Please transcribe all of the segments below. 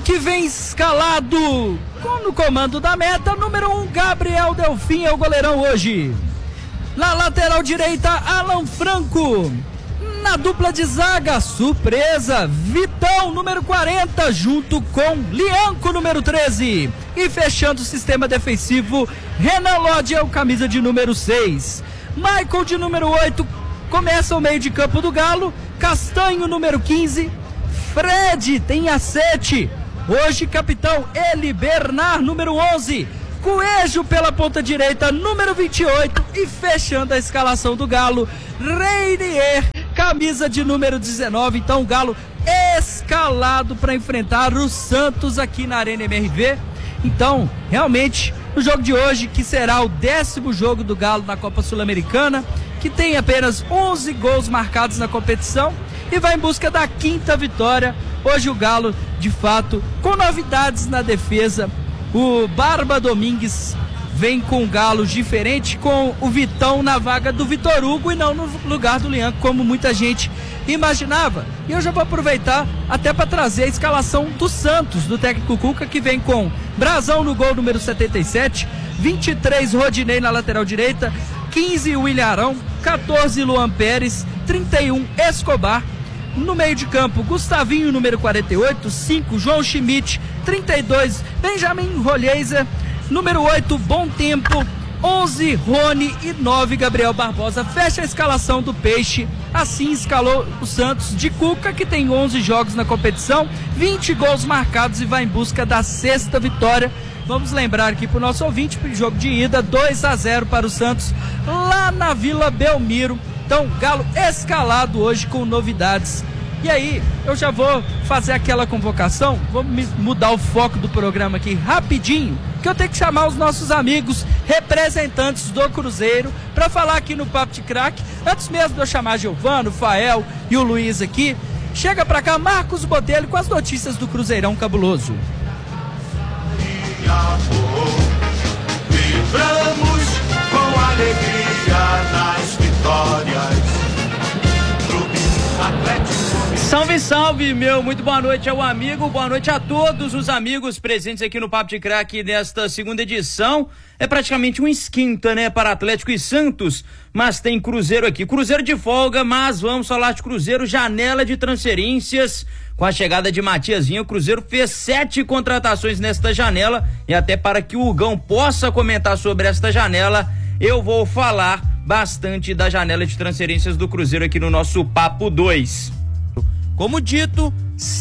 que vem escalado no comando da meta, número 1, Gabriel Delfim é o goleirão hoje. Na lateral direita, Alan Franco. Na dupla de zaga, surpresa, Vitão, número 40, junto com Lianco, número 13. E fechando o sistema defensivo, Renan Lodge é o camisa de número 6. Michael, de número 8, começa o meio de campo do Galo. Castanho, número 15. Fred tem a 7. Hoje, capitão, ele, Bernard, número 11. Coelho pela ponta direita, número 28. E fechando a escalação do Galo, Reinier, camisa de número 19. Então o Galo escalado para enfrentar o Santos aqui na Arena MRV. Então, realmente, no jogo de hoje, que será o 10º jogo do Galo na Copa Sul-Americana, que tem apenas 11 gols marcados na competição e vai em busca da 5ª vitória. Hoje o Galo, de fato, com novidades na defesa. O Barba Domingues vem com o Galo diferente, com o Vitão na vaga do Vitor Hugo e não no lugar do Lianco, como muita gente imaginava. E eu já vou aproveitar até para trazer a escalação do Santos, do técnico Cuca, que vem com Brazão no gol, número 77, 23 Rodinei na lateral direita, 15 William Arão, 14 Luan Pérez, 31 Escobar. No meio de campo, Gustavinho, número 48, 5 João Schmidt, 32 Benjamin Rolheiser, número 8 Bom Tempo, 11 Rony e 9 Gabriel Barbosa. Fecha a escalação do Peixe. Assim escalou o Santos de Cuca, que tem 11 jogos na competição, 20 gols marcados e vai em busca da 6ª vitória. Vamos lembrar aqui para o nosso ouvinte, para o jogo de ida, 2-0 para o Santos lá na Vila Belmiro. Então, Galo escalado hoje com novidades. E aí, eu já vou fazer aquela convocação, vou mudar o foco do programa aqui rapidinho, que eu tenho que chamar os nossos amigos representantes do Cruzeiro para falar aqui no Papo de Craque. Antes mesmo de eu chamar Giovano, o Fael e o Luiz aqui, chega para cá Marcos Botelho com as notícias do Cruzeirão Cabuloso. Vibramos com alegria nas vitórias. Clube Atlético. Salve, salve, meu muito boa noite ao amigo, boa noite a todos os amigos presentes aqui no Papo de Craque desta 2ª edição. É praticamente um esquenta, né, para Atlético e Santos, mas tem Cruzeiro aqui. Cruzeiro de folga, mas vamos falar de Cruzeiro, janela de transferências. Com a chegada de Matiazinho, o Cruzeiro fez 7 contratações nesta janela, e até para que o Hugão possa comentar sobre esta janela, eu vou falar bastante da janela de transferências do Cruzeiro aqui no nosso Papo 2. Como dito,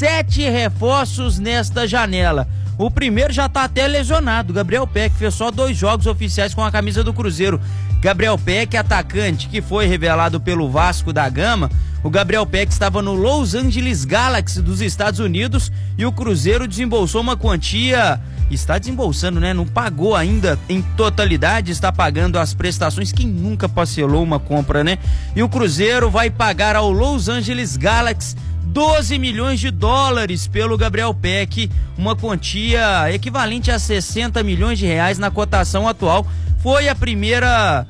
7 reforços nesta janela. O primeiro já tá até lesionado, Gabriel Peck, fez só 2 jogos oficiais com a camisa do Cruzeiro. Gabriel Peck, atacante que foi revelado pelo Vasco da Gama. O Gabriel Peck estava no Los Angeles Galaxy dos Estados Unidos e o Cruzeiro desembolsou uma quantia, está desembolsando, né? Não pagou ainda em totalidade, está pagando as prestações. Quem nunca parcelou uma compra, né? E o Cruzeiro vai pagar ao Los Angeles Galaxy 12 milhões de dólares pelo Gabriel Peck, uma quantia equivalente a 60 milhões de reais na cotação atual. Foi a primeira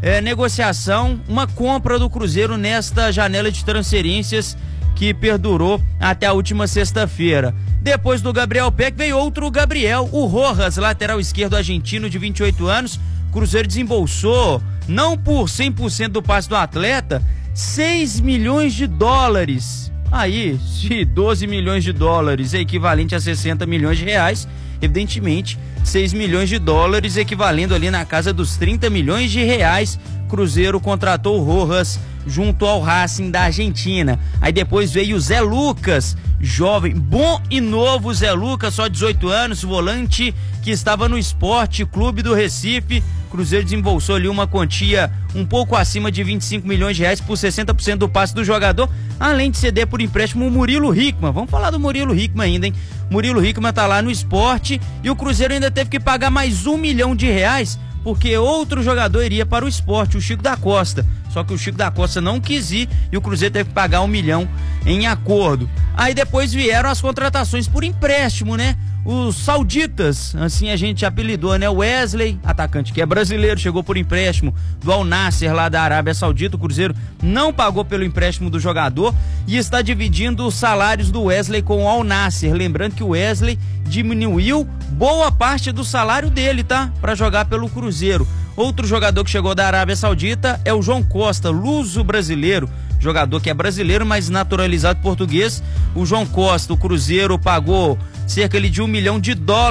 negociação, uma compra do Cruzeiro nesta janela de transferências que perdurou até a última sexta-feira. Depois do Gabriel Peck veio outro Gabriel, o Rojas, lateral esquerdo argentino de 28 anos. O Cruzeiro desembolsou, não por 100% do passe do atleta, 6 milhões de dólares. Aí, se 12 milhões de dólares é equivalente a 60 milhões de reais, evidentemente 6 milhões de dólares equivalendo ali na casa dos 30 milhões de reais. Cruzeiro contratou o Rojas junto ao Racing da Argentina. Aí depois veio o Zé Lucas, jovem, bom e novo Zé Lucas, só 18 anos, volante que estava no Sport Clube do Recife. Cruzeiro desembolsou ali uma quantia um pouco acima de 25 milhões de reais por 60% do passe do jogador, além de ceder por empréstimo o Murilo Hickman. Vamos falar do Murilo Hickman ainda, hein? Murilo Hickman tá lá no Sport e o Cruzeiro ainda teve que pagar mais 1 milhão de reais porque outro jogador iria para o Sport, o Chico da Costa. Só que o Chico da Costa não quis ir e o Cruzeiro teve que pagar 1 milhão em acordo. Aí depois vieram as contratações por empréstimo, né? Os sauditas, assim a gente apelidou, né? Wesley, atacante que é brasileiro, chegou por empréstimo do Al Nassr lá da Arábia Saudita. O Cruzeiro não pagou pelo empréstimo do jogador e está dividindo os salários do Wesley com o Al Nassr. Lembrando que o Wesley diminuiu boa parte do salário dele, tá? Para jogar pelo Cruzeiro. Outro jogador que chegou da Arábia Saudita é o João Costa, luso-brasileiro. Jogador que é brasileiro, mas naturalizado português. O João Costa, o Cruzeiro pagou cerca de $1 milhão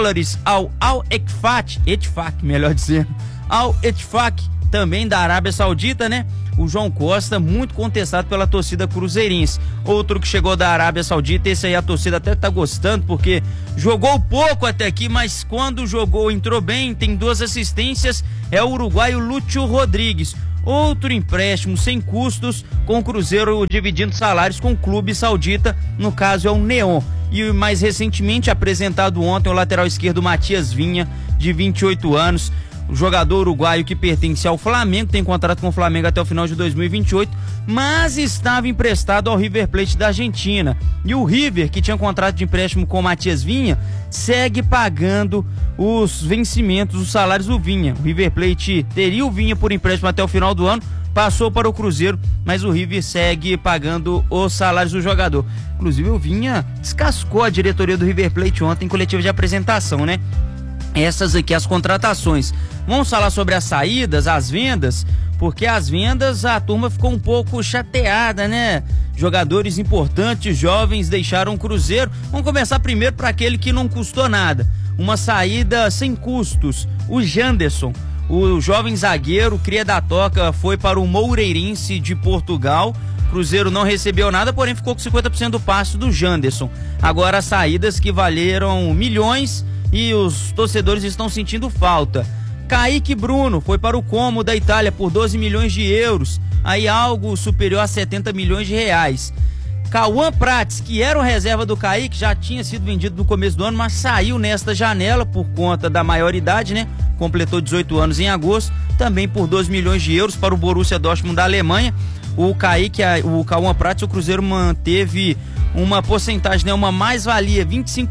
ao Al-Ettifaq, melhor dizendo, Al-Ettifaq, também da Arábia Saudita, né? O João Costa, muito contestado pela torcida cruzeirense. Outro que chegou da Arábia Saudita, esse aí a torcida até tá gostando, porque jogou pouco até aqui, mas quando jogou, entrou bem, tem 2 assistências, é o uruguaio Lúcio Rodrigues. Outro empréstimo sem custos, com o Cruzeiro dividindo salários com o clube saudita, no caso é o Neon. E mais recentemente apresentado ontem o lateral esquerdo Matias Vinha, de 28 anos, o jogador uruguaio que pertence ao Flamengo, tem contrato com o Flamengo até o final de 2028, mas estava emprestado ao River Plate da Argentina. E o River, que tinha contrato de empréstimo com o Matias Vinha, segue pagando os vencimentos, os salários do Vinha. O River Plate teria o Vinha por empréstimo até o final do ano, passou para o Cruzeiro, mas o River segue pagando os salários do jogador. Inclusive o Vinha descascou a diretoria do River Plate ontem em coletiva de apresentação, né? Essas aqui as contratações. Vamos falar sobre as saídas, as vendas, porque as vendas a turma ficou um pouco chateada, né? Jogadores importantes, jovens, deixaram o Cruzeiro. Vamos começar primeiro para aquele que não custou nada. Uma saída sem custos, o Janderson. O jovem zagueiro, cria da Toca, foi para o Moreirense de Portugal. Cruzeiro não recebeu nada, porém ficou com 50% do passe do Janderson. Agora as saídas que valeram milhões e os torcedores estão sentindo falta. Kaique Bruno foi para o Como da Itália por 12 milhões de euros, aí algo superior a 70 milhões de reais. Cauã Prates, que era o reserva do Kaique, já tinha sido vendido no começo do ano, mas saiu nesta janela por conta da maioridade, né? Completou 18 anos em agosto, também por 12 milhões de euros para o Borussia Dortmund da Alemanha. O Kaique, o Cauã Prates, o Cruzeiro manteve uma porcentagem, né, uma mais-valia,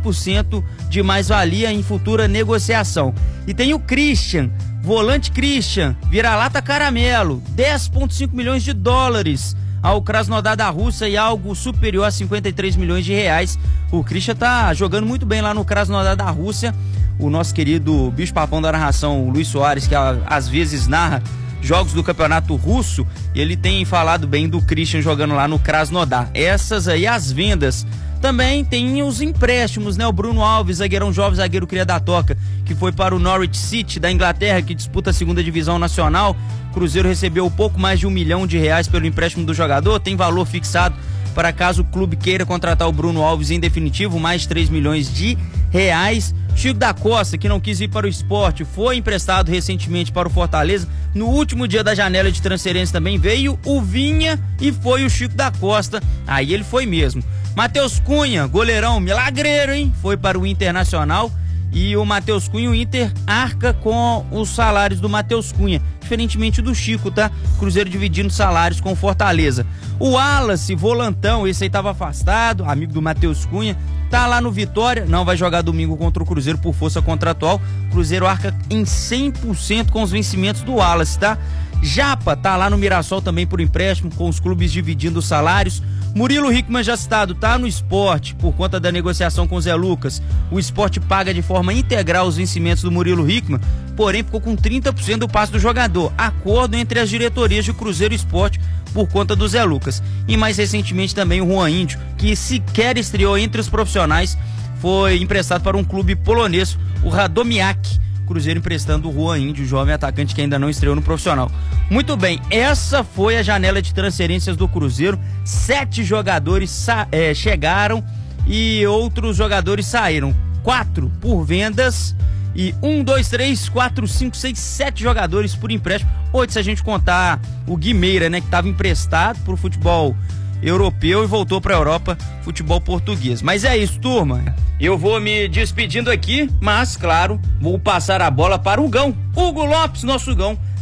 25% de mais-valia em futura negociação. E tem o Christian, volante Christian, vira-lata caramelo, 10,5 milhões de dólares ao Krasnodar da Rússia e algo superior a 53 milhões de reais. O Christian tá jogando muito bem lá no Krasnodar da Rússia. O nosso querido bicho-papão da narração, o Luiz Soares, que às vezes narra jogos do campeonato russo, ele tem falado bem do Christian jogando lá no Krasnodar. Essas aí as vendas. Também tem os empréstimos, né? O Bruno Alves, zagueirão jovem, zagueiro cria da Toca, que foi para o Norwich City da Inglaterra, que disputa a 2ª divisão nacional. O Cruzeiro recebeu pouco mais de R$1 milhão pelo empréstimo do jogador, tem valor fixado para caso o clube queira contratar o Bruno Alves em definitivo, mais de 3 milhões de reais. Chico da Costa, que não quis ir para o Sport, foi emprestado recentemente para o Fortaleza. No último dia da janela de transferência também veio o Vinha e foi o Chico da Costa. Aí ele foi mesmo. Matheus Cunha, goleirão milagreiro, hein? Foi para o Internacional. E o Matheus Cunha, o Inter arca com os salários do Matheus Cunha, diferentemente do Chico, tá? Cruzeiro dividindo salários com o Fortaleza. O Wallace, volantão, esse aí tava afastado, amigo do Matheus Cunha, tá lá no Vitória, não vai jogar domingo contra o Cruzeiro por força contratual. Cruzeiro arca em 100% com os vencimentos do Wallace, tá? Japa tá lá no Mirassol também por empréstimo, com os clubes dividindo os salários. Murilo Hickman, já citado, tá no Sport por conta da negociação com o Zé Lucas. O Sport paga de forma integral os vencimentos do Murilo Hickman, porém ficou com 30% do passe do jogador. Acordo entre as diretorias de Cruzeiro e Sport por conta do Zé Lucas. E mais recentemente também o Juan Índio, que sequer estreou entre os profissionais, foi emprestado para um clube polonês, o Radomiak. Cruzeiro emprestando o Juan Índio, jovem atacante que ainda não estreou no profissional. Muito bem, essa foi a janela de transferências do Cruzeiro. 7 jogadores chegaram e outros jogadores saíram. 4 por vendas e 1, 2, 3, 4, 5, 6, 7 jogadores por empréstimo. 8 se a gente contar o Guimeira, né, que estava emprestado pro futebol europeu e voltou para a Europa, futebol português. Mas é isso, turma. Eu vou me despedindo aqui, mas, claro, vou passar a bola para o Gão. Hugo Lopes, nosso Gão,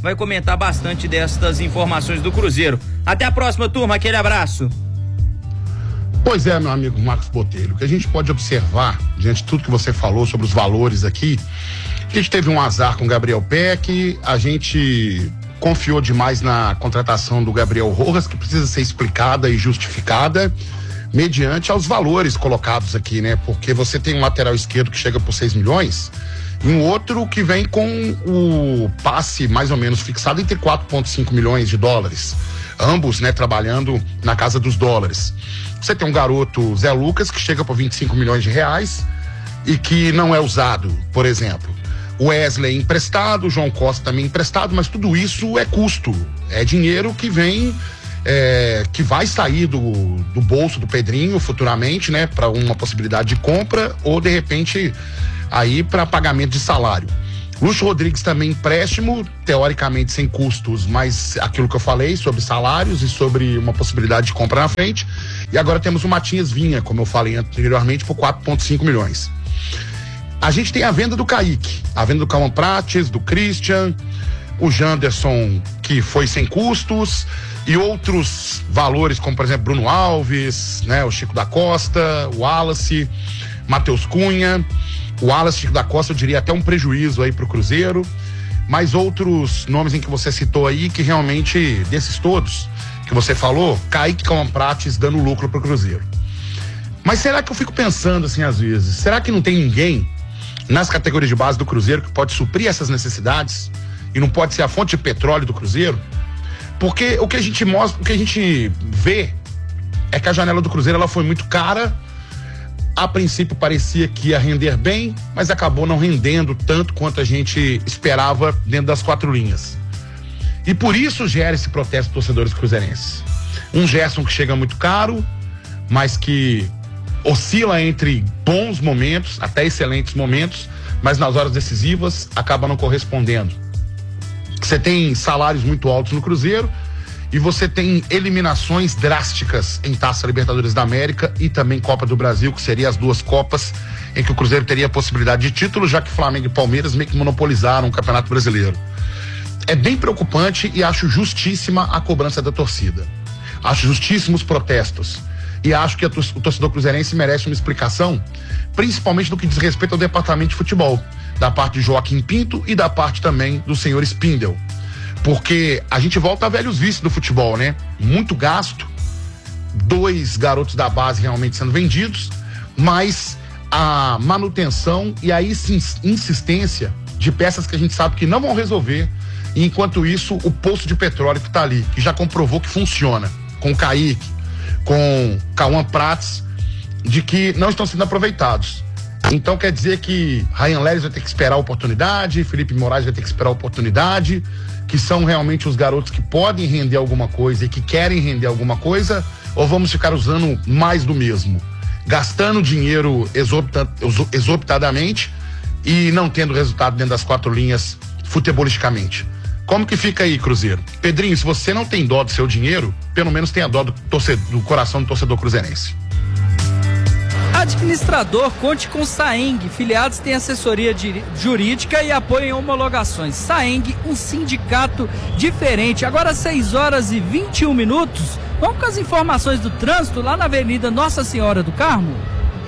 vai comentar bastante destas informações do Cruzeiro. Até a próxima, turma, aquele abraço. Pois é, meu amigo Marcos Botelho, o que a gente pode observar, diante de tudo que você falou sobre os valores aqui, a gente teve um azar com o Gabriel Peck, a gente confiou demais na contratação do Gabriel Rojas, que precisa ser explicada e justificada mediante aos valores colocados aqui, né? Porque você tem um lateral esquerdo que chega por 6 milhões e um outro que vem com o passe mais ou menos fixado entre 4,5 milhões de dólares. Ambos, né, trabalhando na casa dos dólares. Você tem um garoto, Zé Lucas, que chega por 25 milhões de reais e que não é usado, por exemplo. O Wesley emprestado, o João Costa também emprestado, mas tudo isso é custo. É dinheiro que vem, que vai sair do bolso do Pedrinho futuramente, né, para uma possibilidade de compra ou de repente aí para pagamento de salário. Lúcio Rodrigues também empréstimo, teoricamente sem custos, mas aquilo que eu falei sobre salários e sobre uma possibilidade de compra na frente. E agora temos o Matias Vinha, como eu falei anteriormente, por 4,5 milhões. A gente tem a venda do Kaique, a venda do Cauã Prates, do Christian, o Janderson, que foi sem custos, e outros valores, como por exemplo Bruno Alves, né, o Chico da Costa, o Wallace, Matheus Cunha. O Wallace, Chico da Costa, eu diria até um prejuízo aí pro Cruzeiro, mas outros nomes em que você citou aí, que realmente, desses todos que você falou, Kaique, Cauã Prates dando lucro pro Cruzeiro. Mas será que eu fico pensando assim às vezes, será que não tem ninguém nas categorias de base do Cruzeiro que pode suprir essas necessidades e não pode ser a fonte de petróleo do Cruzeiro? Porque o que a gente mostra, o que a gente vê é que a janela do Cruzeiro ela foi muito cara. A princípio parecia que ia render bem, mas acabou não rendendo tanto quanto a gente esperava dentro das 4 linhas. E por isso gera esse protesto dos torcedores cruzeirenses. Um Gerson que chega muito caro, mas que oscila entre bons momentos, até excelentes momentos, mas nas horas decisivas acaba não correspondendo. Você tem salários muito altos no Cruzeiro e você tem eliminações drásticas em Taça Libertadores da América e também Copa do Brasil, que seriam as 2 Copas em que o Cruzeiro teria a possibilidade de título, já que Flamengo e Palmeiras meio que monopolizaram o Campeonato Brasileiro. É bem preocupante e acho justíssima a cobrança da torcida. Acho justíssimos protestos. E acho que o torcedor cruzeirense merece uma explicação, principalmente no que diz respeito ao departamento de futebol, da parte de Joaquim Pinto e da parte também do senhor Spindel. Porque a gente volta a velhos vícios do futebol, né? Muito gasto, 2 garotos da base realmente sendo vendidos, mas a manutenção e a insistência de peças que a gente sabe que não vão resolver, e enquanto isso o poço de petróleo que tá ali, que já comprovou que funciona, com o Kaique, com Cauã Prates, de que não estão sendo aproveitados. Então quer dizer que Ryan Leres vai ter que esperar a oportunidade, Felipe Moraes vai ter que esperar a oportunidade, que são realmente os garotos que podem render alguma coisa e que querem render alguma coisa, ou vamos ficar usando mais do mesmo, gastando dinheiro exorbitadamente e não tendo resultado dentro das 4 linhas futebolisticamente? Como que fica aí, Cruzeiro? Pedrinho, se você não tem dó do seu dinheiro, pelo menos tenha dó do coração do torcedor cruzeirense. Administrador, conte com Saeng. Filiados têm assessoria jurídica e apoio em homologações. Saeng, um sindicato diferente. Agora 6h21. Vamos com as informações do trânsito lá na Avenida Nossa Senhora do Carmo.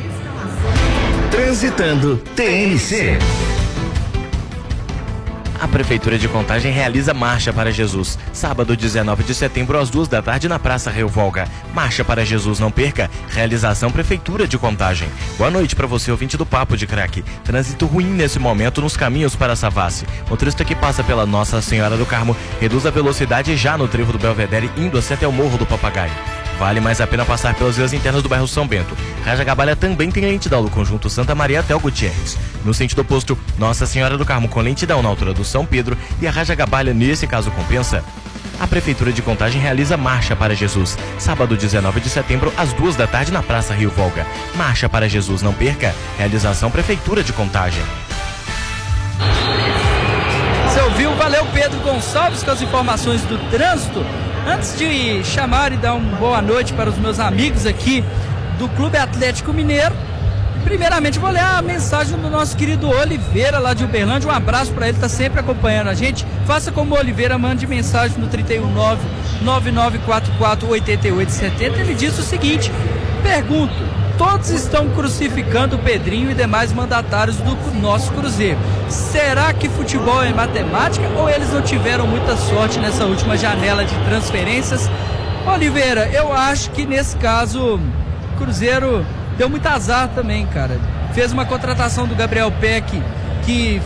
Transitando TNC. A Prefeitura de Contagem realiza Marcha para Jesus. Sábado, 19 de setembro, às 2 da tarde, na Praça Rio Volga. Marcha para Jesus, não perca. Realização Prefeitura de Contagem. Boa noite para você, ouvinte do Papo de Craque. Trânsito ruim nesse momento nos caminhos para Savassi. Motorista que passa pela Nossa Senhora do Carmo reduz a velocidade já no trevo do Belvedere, indo até o Morro do Papagaio. Vale mais a pena passar pelas vias internas do bairro São Bento. Rajagabalha também tem lentidão do conjunto Santa Maria até o Gutierrez. No sentido oposto, Nossa Senhora do Carmo com lentidão na altura do São Pedro e a Rajagabalha, nesse caso, compensa. A Prefeitura de Contagem realiza Marcha para Jesus. Sábado, 19 de setembro, às 2 da tarde, na Praça Rio Volga. Marcha para Jesus, não perca. Realização Prefeitura de Contagem. Você ouviu? Valeu, Pedro Gonçalves, com as informações do trânsito. Antes de chamar e dar uma boa noite para os meus amigos aqui do Clube Atlético Mineiro, Primeiramente, vou ler a mensagem do nosso querido Oliveira, lá de Uberlândia. Um abraço para ele, tá sempre acompanhando a gente. Faça como o Oliveira, mande mensagem no 319-9944-8870. Ele diz o seguinte: pergunto, todos estão crucificando o Pedrinho e demais mandatários do nosso Cruzeiro. Será que futebol é matemática ou eles não tiveram muita sorte nessa última janela de transferências? Oliveira, eu acho que nesse caso o Cruzeiro deu muito azar também, cara. Fez uma contratação do Gabriel Peck que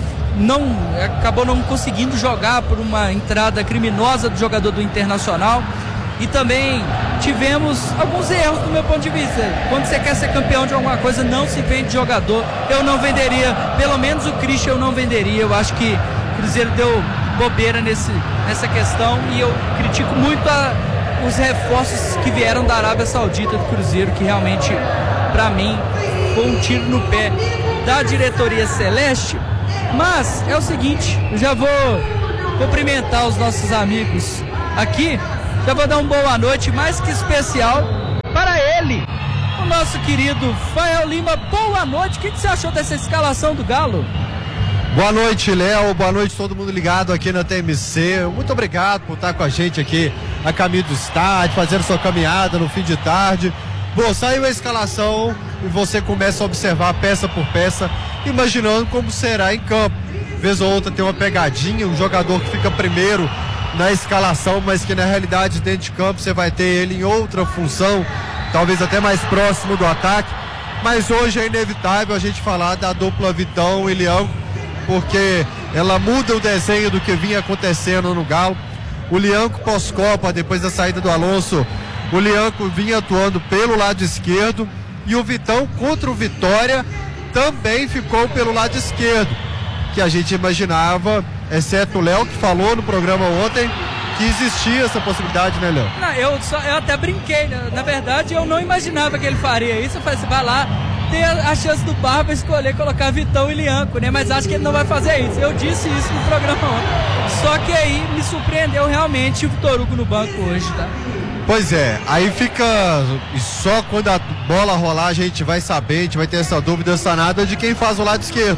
acabou não conseguindo jogar por uma entrada criminosa do jogador do Internacional. E também tivemos alguns erros do meu ponto de vista. Quando você quer ser campeão de alguma coisa, não se vende jogador. Eu não venderia, pelo menos o Christian eu não venderia. Eu acho que o Cruzeiro deu bobeira nessa questão e eu critico muito os reforços que vieram da Arábia Saudita do Cruzeiro, que realmente, pra mim, foi um tiro no pé da diretoria celeste. Mas é o seguinte, eu já vou cumprimentar os nossos amigos aqui. Já vou dar uma boa noite mais que especial para ele, o nosso querido Fael Lima. Boa noite, o que você achou dessa escalação do Galo? Boa noite, Léo, boa noite todo mundo ligado aqui na TMC. Muito obrigado por estar com a gente aqui a caminho do estádio, fazendo sua caminhada no fim de tarde. Bom, saiu a escalação e você começa a observar peça por peça, imaginando como será em campo. Vez ou outra tem uma pegadinha, um jogador que fica primeiro na escalação, mas que na realidade dentro de campo você vai ter ele em outra função, talvez até mais próximo do ataque. Mas hoje é inevitável a gente falar da dupla Vitão e Lianco, porque ela muda o desenho do que vinha acontecendo no Galo. O Lianco pós-Copa, depois da saída do Alonso, o Lianco vinha atuando pelo lado esquerdo e o Vitão contra o Vitória também ficou pelo lado esquerdo, que a gente imaginava, exceto o Léo, que falou no programa ontem que existia essa possibilidade, né, Léo? Não, eu até brinquei, né? Na verdade eu não imaginava que ele faria isso. Eu falei assim, vai lá, tem a chance do Barba escolher colocar Vitão e Lianco, né? Mas acho que ele não vai fazer isso. Eu disse isso no programa ontem. Só que aí me surpreendeu realmente o Vitor Hugo no banco hoje, tá? Pois é, aí fica, e só quando a bola rolar a gente vai saber, a gente vai ter essa dúvida sanada de quem faz o lado esquerdo.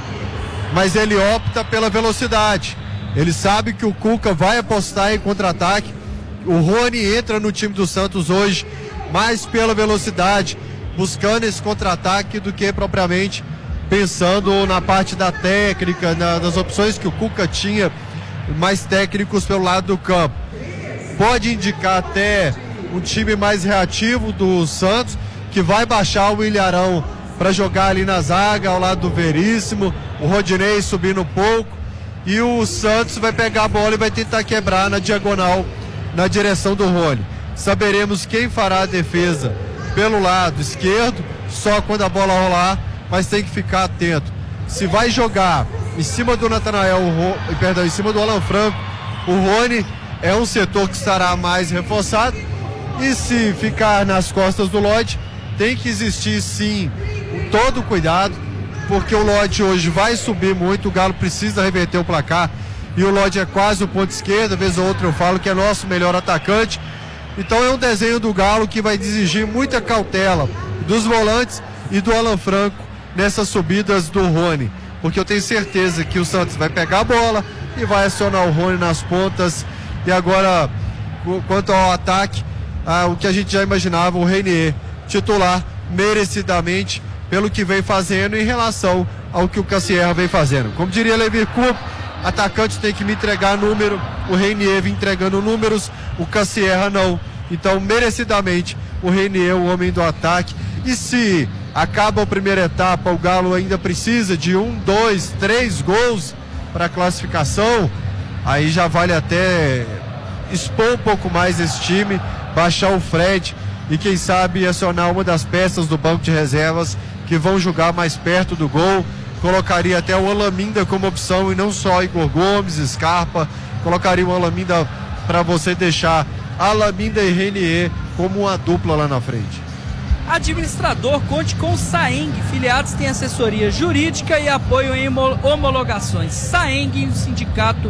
Mas ele opta pela velocidade. Ele sabe que o Cuca vai apostar em contra-ataque. O Rony entra no time do Santos hoje mais pela velocidade, buscando esse contra-ataque do que propriamente pensando na parte da técnica, nas opções que o Cuca tinha, mais técnicos pelo lado do campo. Pode indicar até um time mais reativo do Santos, que vai baixar o Ilharão para jogar ali na zaga, ao lado do Veríssimo, o Rodinei subindo um pouco, e o Santos vai pegar a bola e vai tentar quebrar na diagonal, na direção do Rony. Saberemos quem fará a defesa pelo lado esquerdo, só quando a bola rolar, mas tem que ficar atento. Se vai jogar em cima do Natanael, em cima do Alan Franco, o Rony é um setor que estará mais reforçado, e se ficar nas costas do Lodge, tem que existir sim todo o cuidado, porque o Lodge hoje vai subir muito, o Galo precisa reverter o placar, e o Lodge é quase o ponto esquerdo, vez ou outra eu falo que é nosso melhor atacante. Então é um desenho do Galo que vai exigir muita cautela dos volantes e do Alan Franco nessas subidas do Rony, porque eu tenho certeza que o Santos vai pegar a bola e vai acionar o Rony nas pontas. E agora, quanto ao ataque, o que a gente já imaginava, o Reinier titular merecidamente pelo que vem fazendo em relação ao que o Cassierra vem fazendo. Como diria Levi Coupe, atacante tem que me entregar número, o Reinier vem entregando números, o Cassierra não. Então, merecidamente, o Reinier é o homem do ataque. E se acaba a primeira etapa, o Galo ainda precisa de 1, 2, 3 gols para a classificação, aí já vale até expor um pouco mais esse time, baixar o Fred e quem sabe acionar uma das peças do banco de reservas que vão jogar mais perto do gol. Colocaria até o Olaminda como opção e não só Igor Gomes, Scarpa. Colocaria o Olaminda para você deixar Olaminda e Reinier como uma dupla lá na frente. Administrador, conte com o Saeng. Filiados têm assessoria jurídica e apoio em homologações. Saeng, o sindicato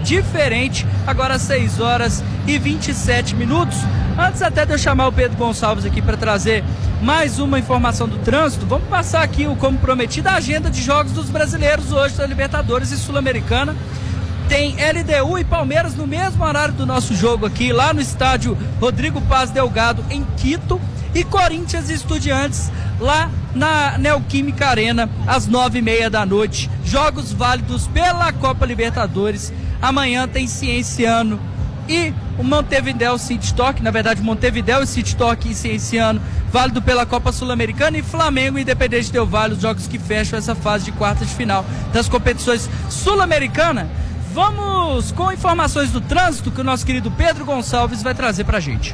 diferente, agora às 6 horas e 27 minutos. Antes até de eu chamar o Pedro Gonçalves aqui para trazer mais uma informação do trânsito, vamos passar aqui, como prometido, a agenda de jogos dos brasileiros hoje da Libertadores e Sul-Americana. Tem LDU e Palmeiras no mesmo horário do nosso jogo aqui, lá no estádio Rodrigo Paz Delgado, em Quito. E Corinthians e Estudiantes lá na Neoquímica Arena, às 9h30 da noite. Jogos válidos pela Copa Libertadores. Amanhã tem Cienciano e o Montevidéu City Torque, na verdade Montevidéu e City Torque e Cienciano, válido pela Copa Sul-Americana, e Flamengo e Independente Del Valle, os jogos que fecham essa fase de quartas de final das competições sul-americanas. Vamos com informações do trânsito que o nosso querido Pedro Gonçalves vai trazer pra gente.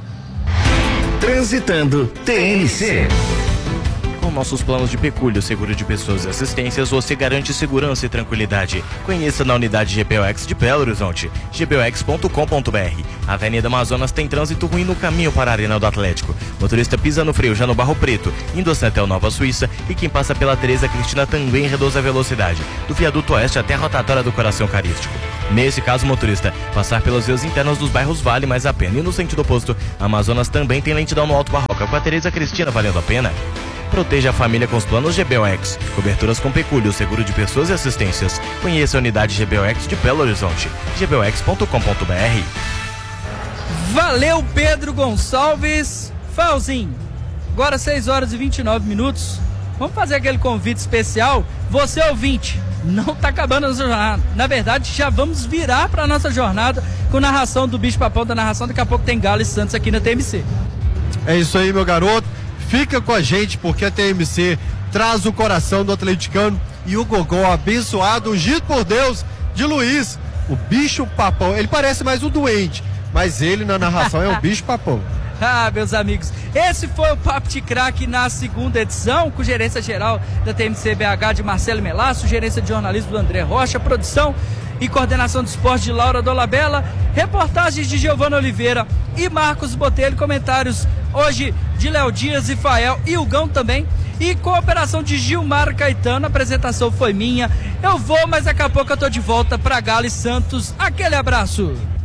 Transitando TNC. Com nossos planos de pecúlio, seguro de pessoas e assistências, você garante segurança e tranquilidade. Conheça na unidade GBOX de Belo Horizonte, gbox.com.br. A Avenida Amazonas tem trânsito ruim no caminho para a Arena do Atlético. Motorista pisa no freio já no Barro Preto, indo assim até o Nova Suíça, e quem passa pela Teresa Cristina também reduz a velocidade, do viaduto oeste até a rotatória do Coração Carístico. Nesse caso, motorista, passar pelas vias internas dos bairros vale mais a pena, e no sentido oposto, a Amazonas também tem lentidão no Alto Barroca, com a Teresa Cristina valendo a pena. Proteja a família com os planos GBOX. Coberturas com pecúlio, seguro de pessoas e assistências. Conheça a unidade GBOX de Belo Horizonte. gbox.com.br. Valeu, Pedro Gonçalves. Falzinho, agora 6 horas e 29 minutos. Vamos fazer aquele convite especial. Você, ouvinte, não tá acabando a nossa jornada. Na verdade, já vamos virar para nossa jornada com narração do Bicho Papão da narração. Daqui a pouco tem Galo e Santos aqui na TMC. É isso aí, meu garoto. Fica com a gente, porque a TMC traz o coração do atleticano e o gogó abençoado, ungido por Deus, de Luiz, o Bicho Papão. Ele parece mais um doente, mas ele na narração é o Bicho Papão. Ah, meus amigos, esse foi o Papo de Craque na segunda edição, com gerência geral da TMC BH de Marcelo Melasso, gerência de jornalismo do André Rocha, produção e coordenação de esporte de Laura Dolabella, reportagens de Giovana Oliveira e Marcos Botelho, comentários hoje de Léo Dias e Fael e Hugão também, e cooperação de Gilmar Caetano. A apresentação foi minha. Eu vou, mas daqui a pouco eu tô de volta para Galo e Santos. Aquele abraço.